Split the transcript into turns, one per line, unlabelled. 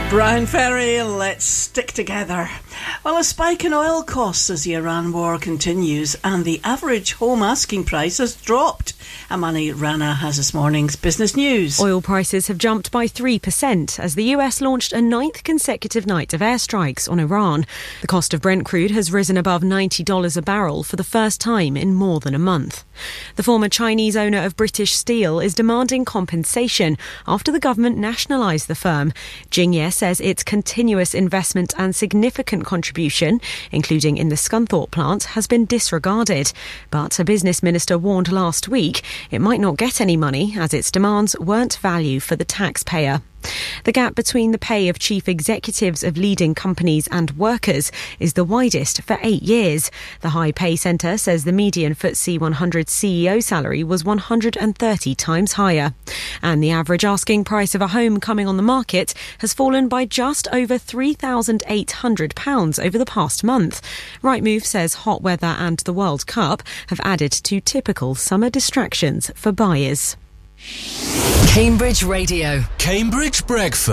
Brian Ferry, let's stick together. Well, a spike in oil costs as the Iran war continues and the average home asking price has dropped. Amani Rana has this morning's business news.
Oil prices have jumped by 3% as the US launched a 9th consecutive night of airstrikes on Iran. The cost of Brent crude has risen above $90 a barrel for the first time in more than a month. The former Chinese owner of British Steel is demanding compensation after the government nationalised the firm. Jingye says its continuous investment and significant contribution, including in the Scunthorpe plant, has been disregarded. But a business minister warned last week it might not get any money as its demands weren't value for the taxpayer. The gap between the pay of chief executives of leading companies and workers is the widest for 8 years. The High Pay Centre says the median FTSE 100 CEO salary was 130 times higher. And the average asking price of a home coming on the market has fallen by just over £3,800 over the past month. Rightmove says hot weather and the World Cup have added to typical summer distractions for buyers.
Cambridge Radio.
Cambridge Breakfast.